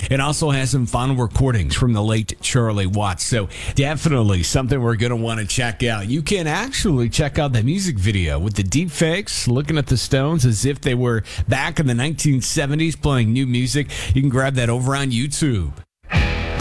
It also has some final recordings from the late Charlie Watts. So definitely something we're going to want to check out. You can actually check out the music video with the deep fakes, looking at the Stones as if they were back in the 1970s playing new music. You can grab that over on YouTube.